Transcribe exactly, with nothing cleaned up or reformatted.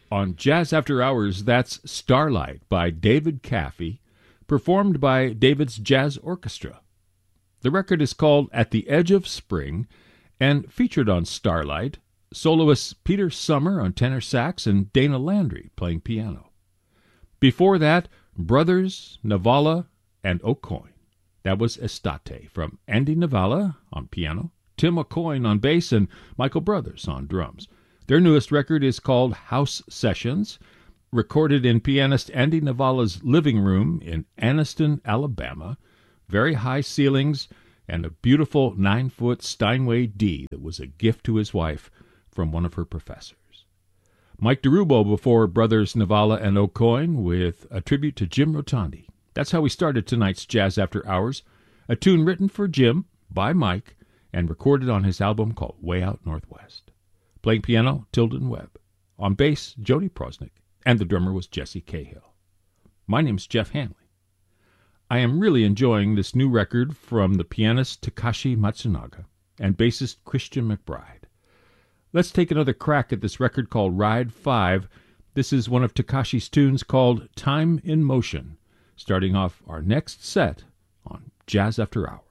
On Jazz After Hours, that's Starlight by David Caffey, performed by David's Jazz Orchestra. The record is called At the Edge of Spring and featured on Starlight soloists Peter Summer on tenor sax and Dana Landry playing piano. Before that, Brothers Navala and Aucoin. That was Estate from Andy Navala on piano, Tim Aucoin on bass, and Michael Brothers on drums. Their newest record is called House Sessions, recorded in pianist Andy Navala's living room in Anniston, Alabama. Very high ceilings and a beautiful nine-foot Steinway D that was a gift to his wife from one of her professors. Mike DeRubo before Brothers Navala and Aucoin with a tribute to Jim Rotondi. That's how we started tonight's Jazz After Hours, a tune written for Jim by Mike and recorded on his album called Way Out Northwest. Playing piano, Tilden Webb. On bass, Jody Prosnick. And the drummer was Jesse Cahill. My name's Jeff Hanley. I am really enjoying this new record from the pianist Takashi Matsunaga and bassist Christian McBride. Let's take another crack at this record called Ride five. This is one of Takashi's tunes called Time in Motion, starting off our next set on Jazz After Hours.